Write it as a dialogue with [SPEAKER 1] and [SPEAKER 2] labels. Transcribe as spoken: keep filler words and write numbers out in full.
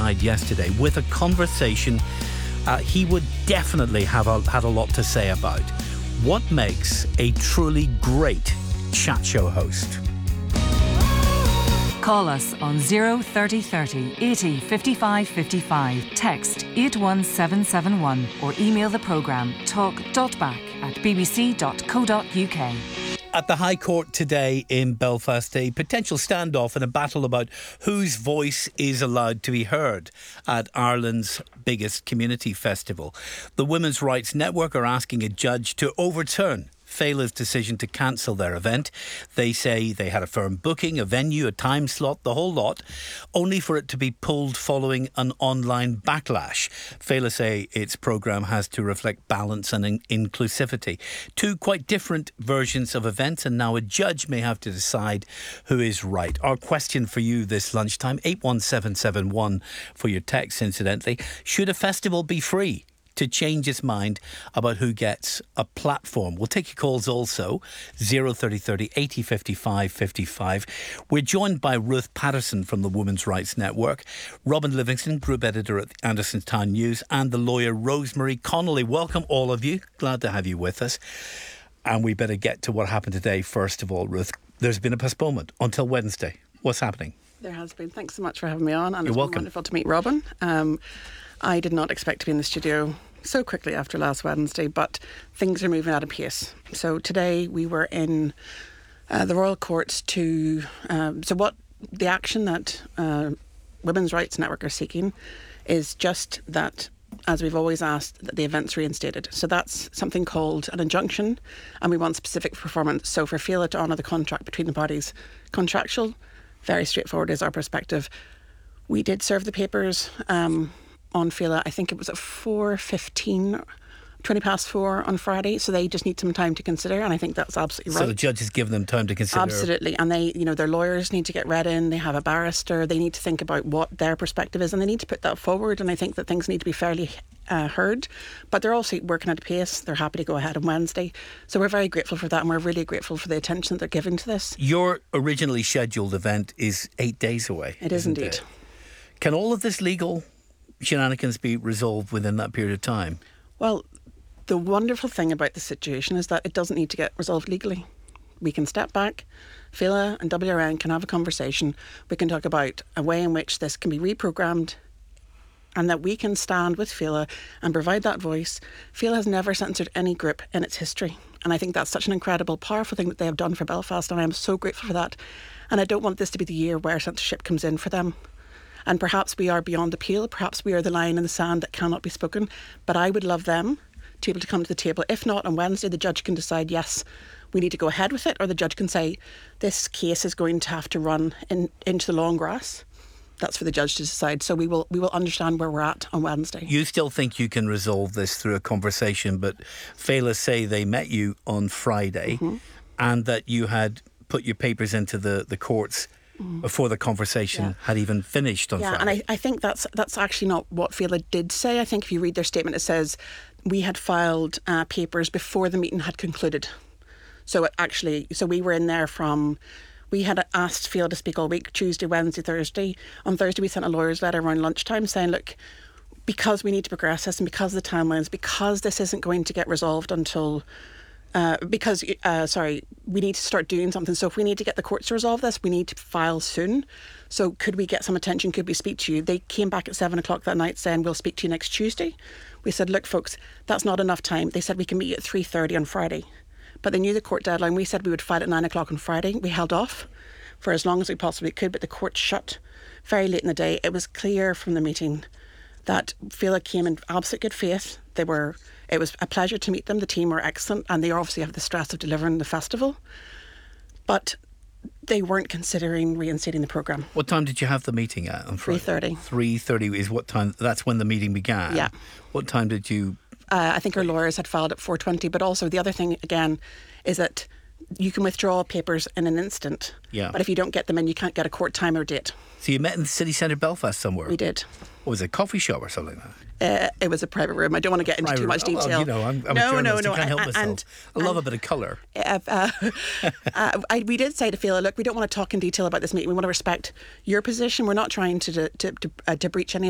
[SPEAKER 1] died yesterday with a conversation uh, he would definitely have a, had a lot to say about. What makes a truly great chat show host?
[SPEAKER 2] Call us on zero thirty thirty eighty fifty-five fifty-five, text eight one seven seven one or email the programme talk.back at bbc.co.uk.
[SPEAKER 1] At the High Court today in Belfast, a potential standoff and a battle about whose voice is allowed to be heard at Ireland's biggest community festival. The Women's Rights Network are asking a judge to overturn Féile's decision to cancel their event. They say they had a firm booking, a venue, a time slot, the whole lot, only for it to be pulled following an online backlash. Féile say its programme has to reflect balance and in- inclusivity. Two quite different versions of events, and now a judge may have to decide who is right. Our question for you this lunchtime, eight one seven seven one for your text, incidentally. Should a festival be free to change its mind about who gets a platform? We'll take your calls also, zero thirty thirty eighty fifty-five fifty-five. We're joined by Ruth Patterson from the Women's Rights Network, Robin Livingston, Group Editor at the Andersonstown News, and the lawyer Rosemary Connolly. Welcome all of you. Glad to have you with us. And we better get to what happened today first of all, Ruth. There's been a postponement until Wednesday. What's happening?
[SPEAKER 3] There has been. Thanks so much for having me on. And
[SPEAKER 1] You're
[SPEAKER 3] it's
[SPEAKER 1] welcome.
[SPEAKER 3] been wonderful to meet Robin. Um, I did not expect to be in the studio so quickly after last Wednesday, but things are moving at a pace. So today we were in uh, the Royal Courts to... Um, so what the action that uh, Women's Rights Network are seeking is just that, as we've always asked, that the event's reinstated. So that's something called an injunction, and we want specific performance. So for Féile to honour the contract between the parties, contractual, very straightforward is our perspective. We did serve the papers um, on Féile, I think it was at four fifteen, twenty past four on Friday, so they just need some time to consider, and I think that's absolutely right.
[SPEAKER 1] So the judge has given them time to consider.
[SPEAKER 3] Absolutely, and they, you know, their lawyers need to get read in, they have a barrister, they need to think about what their perspective is, and they need to put that forward, and I think that things need to be fairly uh, heard, but they're also working at a pace. They're happy to go ahead on Wednesday, so we're very grateful for that, and we're really grateful for the attention that they're giving to this.
[SPEAKER 1] Your originally scheduled event is eight days away.
[SPEAKER 3] It is indeed.
[SPEAKER 1] It? Can all of this legal shenanigans be resolved within that period of time?
[SPEAKER 3] Well, the wonderful thing about the situation is that it doesn't need to get resolved legally. We can step back, Féile and W R N can have a conversation. We can talk about a way in which this can be reprogrammed, and that we can stand with Féile and provide that voice. Féile has never censored any group in its history, and I think that's such an incredible, powerful thing that they have done for Belfast, and I'm so grateful for that. And I don't want this to be the year where censorship comes in for them. And perhaps we are beyond appeal, perhaps we are the line in the sand that cannot be spoken, but I would love them to be able to come to the table. If not, on Wednesday the judge can decide, yes, we need to go ahead with it, or the judge can say, this case is going to have to run in, into the long grass. That's for the judge to decide. So we will we will understand where we're at on Wednesday.
[SPEAKER 1] You still think you can resolve this through a conversation, but Féile say they met you on Friday, mm-hmm. and that you had put your papers into the, the courts before the conversation yeah. had even finished on
[SPEAKER 3] yeah,
[SPEAKER 1] Friday.
[SPEAKER 3] And I, I think that's that's actually not what Féile did say. I think if you read their statement, it says we had filed uh, papers before the meeting had concluded. So it actually, so we were in there from, we had asked Féile to speak all week, Tuesday, Wednesday, Thursday. On Thursday we sent a lawyer's letter around lunchtime saying, look, because we need to progress this and because of the timelines, because this isn't going to get resolved until... Uh, because, uh, sorry, we need to start doing something. So if we need to get the courts to resolve this, we need to file soon. So could we get some attention? Could we speak to you? They came back at seven o'clock that night saying, we'll speak to you next Tuesday. We said, look, folks, that's not enough time. They said we can meet you at three thirty on Friday. But they knew the court deadline. We said we would file at nine o'clock on Friday. We held off for as long as we possibly could, but the court shut very late in the day. It was clear from the meeting that Féile came in absolute good faith. They were... It was a pleasure to meet them. The team were excellent, and they obviously have the stress of delivering the festival. But they weren't considering reinstating the programme.
[SPEAKER 1] What time did you have the meeting at on Friday?
[SPEAKER 3] three thirty.
[SPEAKER 1] three thirty is what time? That's when the meeting began?
[SPEAKER 3] Yeah.
[SPEAKER 1] What time did you...
[SPEAKER 3] Uh, I think our lawyers had filed at four twenty, but also the other thing, again, is that you can withdraw papers in an instant.
[SPEAKER 1] Yeah.
[SPEAKER 3] But if you don't get them in, you can't get a court time or date.
[SPEAKER 1] So you met in the city centre Belfast somewhere?
[SPEAKER 3] We did.
[SPEAKER 1] What was it, a coffee shop or something like that?
[SPEAKER 3] Uh, it was a private room. I don't want to get into
[SPEAKER 1] Private
[SPEAKER 3] too much
[SPEAKER 1] room.
[SPEAKER 3] detail.
[SPEAKER 1] Oh, you know, I'm, I'm
[SPEAKER 3] no,
[SPEAKER 1] a journalist.
[SPEAKER 3] no, no.
[SPEAKER 1] I can't help myself.
[SPEAKER 3] And,
[SPEAKER 1] I love
[SPEAKER 3] and,
[SPEAKER 1] a bit of colour.
[SPEAKER 3] Uh, uh, uh, I, we did say to Féile, look, we don't want to talk in detail about this meeting. We want to respect your position. We're not trying to to to, uh, to breach any